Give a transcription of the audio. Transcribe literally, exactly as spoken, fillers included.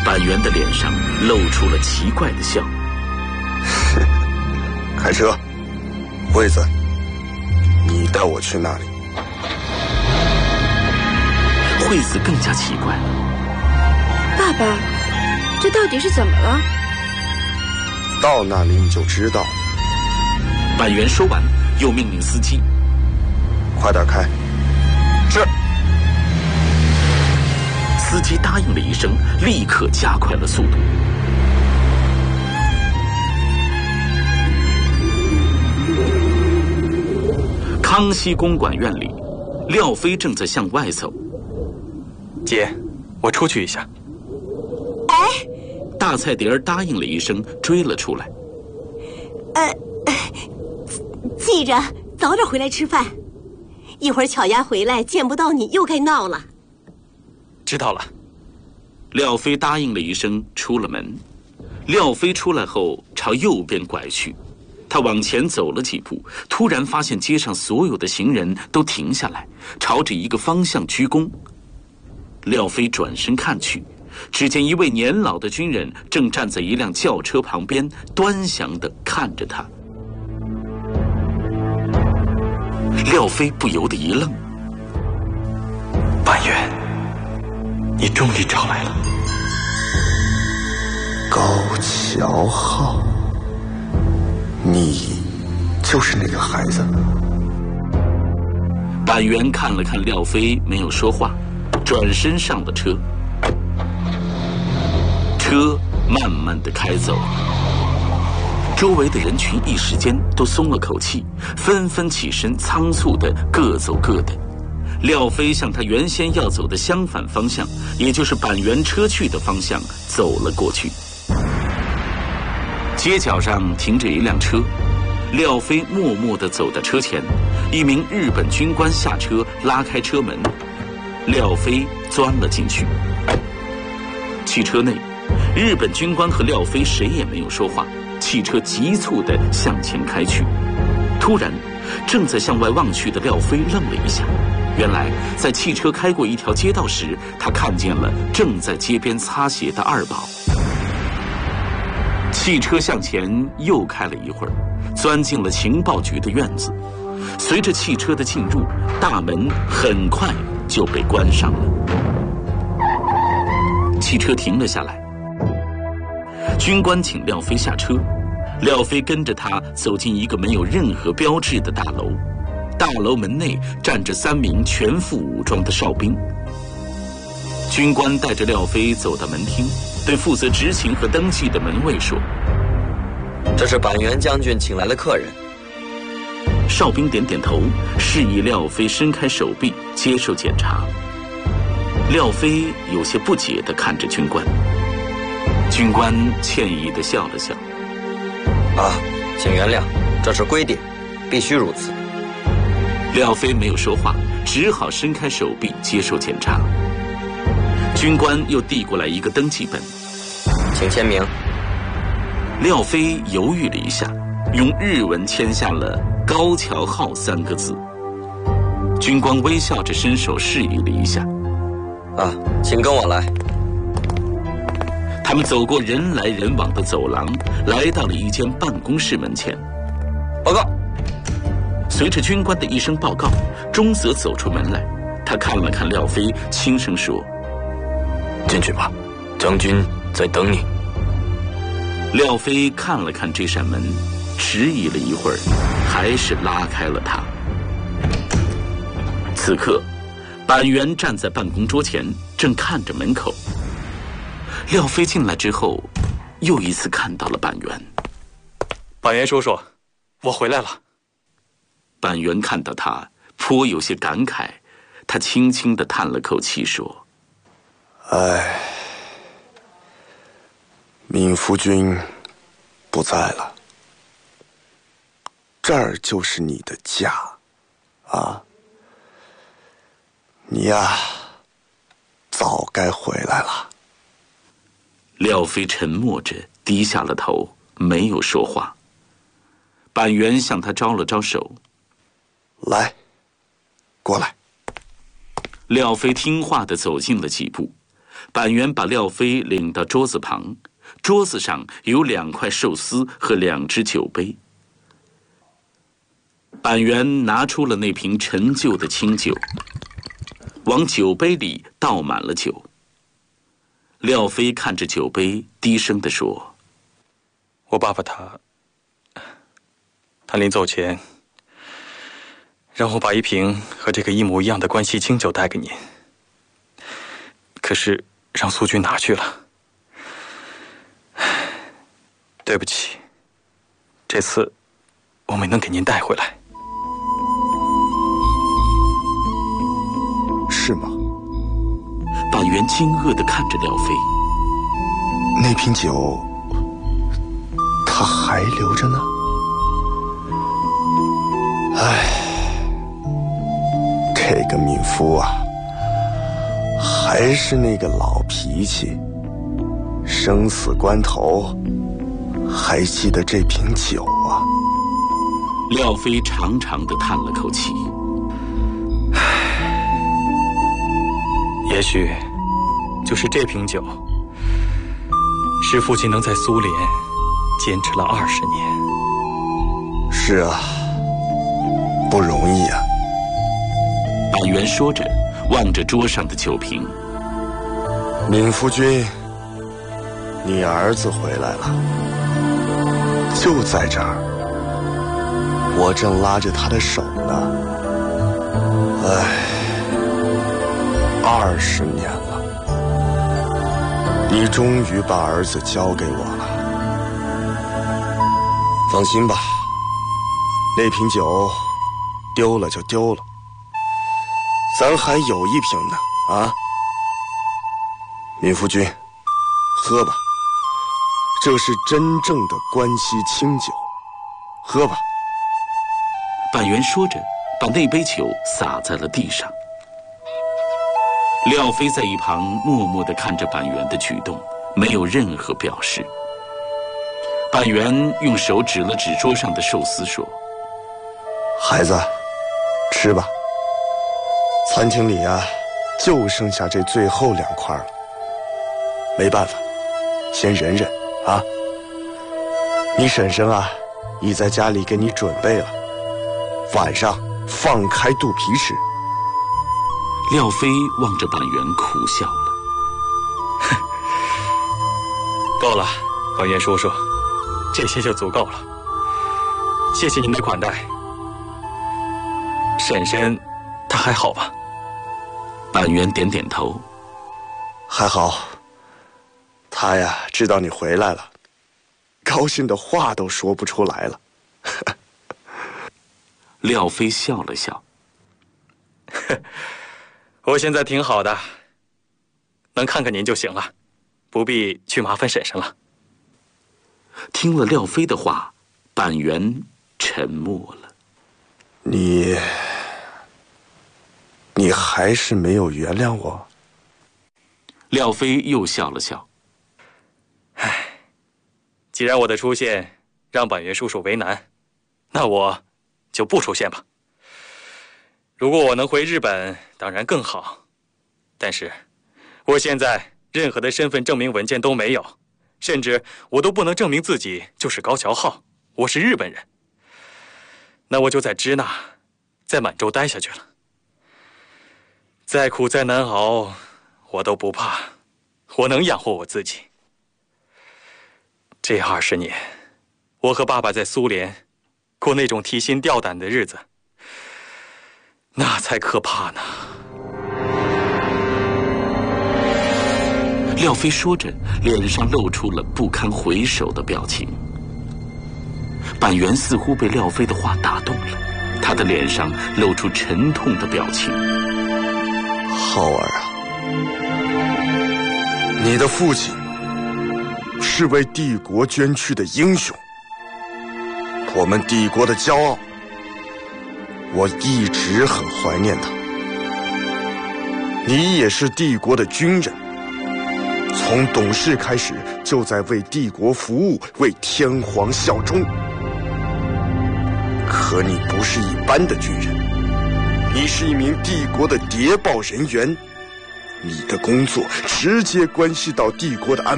板垣的脸上露出了奇怪的笑。 开车，惠子，你带我去那里。 惠子更加奇怪了。 爸爸，这到底是怎么了？ 到那里你就知道。 板垣说完，又命令司机：“ 快点开。”是。 司机答应了一声，立刻加快了速度。康熙公馆院里，廖飞正在向外走。 姐，我出去一下。 哎， 大菜碟儿答应了一声，追了出来。 呃，记着早点回来吃饭，一会儿巧丫回来见不到你，又该闹了。 知道了。 廖飞答应了一声，出了门。廖飞出来后朝右边拐去，他往前走了几步，突然发现街上所有的行人都停下来，朝着一个方向鞠躬。廖飞转身看去，只见一位年老的军人正站在一辆轿车旁边，端详地看着他。廖飞不由得一愣：“ 板垣，你终于找来了。” 高桥浩，你就是那个孩子？ 板垣看了看廖飞，没有说话，转身上了车。车慢慢地开走，周围的人群一时间都松了口气，纷纷起身，仓促地各走各的。廖飞向他原先要走的相反方向，也就是板垣车去的方向走了过去。街角上停着一辆车，廖飞默默地走到车前，一名日本军官下车拉开车门，廖飞钻了进去。汽车内，日本军官和廖飞谁也没有说话，汽车急促地向前开去。突然，正在向外望去的廖飞愣了一下，原来在汽车开过一条街道时，他看见了正在街边擦鞋的二宝。汽车向前又开了一会儿，钻进了情报局的院子。随着汽车的进入，大门很快就被关上了。汽车停了下来，军官请廖飞下车，廖飞跟着他走进一个没有任何标志的大楼。大楼门内站着三名全副武装的哨兵。军官带着廖飞走到门厅，对负责执勤和登记的门卫说：“ 这是板垣将军请来的客人。” 哨兵点点头，示意廖飞伸开手臂接受检查。廖飞有些不解地看着军官，军官歉意地笑了笑：“ 啊，请原谅，这是规定，必须如此。” 廖飞没有说话，只好伸开手臂接受检查。军官又递过来一个登记本， 请签名。 廖飞犹豫了一下，用日文签下了高桥浩三个字。军官微笑着伸手示意了一下：“ 啊，请跟我来。” 他们走过人来人往的走廊，来到了一间办公室门前。 报告。 随着军官的一声报告，中泽走出门来，他看了看廖飞，轻声说：“ 进去吧，将军在等你。” 廖飞看了看这扇门，迟疑了一会儿，还是拉开了它。此刻，板垣站在办公桌前，正看着门口。廖飞进来之后，又一次看到了板垣。 板垣叔叔，我回来了。 板垣看到他，颇有些感慨，他轻轻地叹了口气说：“ 唉，闵夫君不在了，这儿就是你的家，啊，你呀，早该回来了。” 廖飞沉默着，低下了头，没有说话。板垣向他招了招手：“ 来，过来。” 廖飞听话地走近了几步， 板垣把廖飞领到桌子旁，桌子上有两块寿司和两只酒杯。板垣拿出了那瓶陈旧的清酒，往酒杯里倒满了酒。廖飞看着酒杯，低声地说：“ 我爸爸他，他临走前让我把一瓶和这个一模一样的关西清酒带给您，可是让苏军拿去了。对不起，这次我没能给您带回来。” 是吗？ 板垣惊愕地看着廖飞， 那瓶酒他还留着呢。唉，这个敏夫啊，还是那个老脾气，生死关头还记得这瓶酒啊。 廖飞长长地叹了口气， 也许就是这瓶酒，使父亲能在苏联坚持了二十年。 是啊，不容易啊。 板垣说着，望着桌上的酒瓶。 闵夫君，你儿子回来了，就在这儿，我正拉着他的手呢。唉。二十年了，你终于把儿子交给我了。放心吧，那瓶酒丢了就丢了，咱还有一瓶呢啊！闵夫君，喝吧，这是真正的关西清酒，喝吧。 板垣说着，把那杯酒洒在了地上。廖飞在一旁默默地看着板垣的举动，没有任何表示。板垣用手指了指桌上的寿司，说：“ 孩子，吃吧。餐厅里啊，就剩下这最后两块了。没办法，先忍忍啊。你婶婶啊，已在家里给你准备了，晚上放开肚皮吃。” 廖飞望着板垣苦笑了。 够了，板垣叔叔，这些就足够了。谢谢您的款待。婶婶，她还好吧？ 板垣点点头， 还好。她呀，知道你回来了，高兴的话都说不出来了。 廖飞笑了笑。 我现在挺好的，能看看您就行了，不必去麻烦婶婶了。 听了廖飞的话，板垣沉默了。 你，你还是没有原谅我？ 廖飞又笑了笑。 唉，既然我的出现让板垣叔叔为难，那我就不出现吧。如果我能回日本，当然更好。但是，我现在任何的身份证明文件都没有，甚至我都不能证明自己就是高桥浩，我是日本人。那我就在支那，在满洲待下去了。再苦再难熬，我都不怕，我能养活我自己。这二十年，我和爸爸在苏联过那种提心吊胆的日子。那才可怕呢。 廖飞说着，脸上露出了不堪回首的表情。板垣似乎被廖飞的话打动了，他的脸上露出沉痛的表情。 浩儿啊，你的父亲是为帝国捐躯的英雄，我们帝国的骄傲。我一直很怀念他。你也是帝国的军人，从懂事开始就在为帝国服务，为天皇效忠。可你不是一般的军人，你是一名帝国的谍报人员， 你的工作直接关系到帝国的安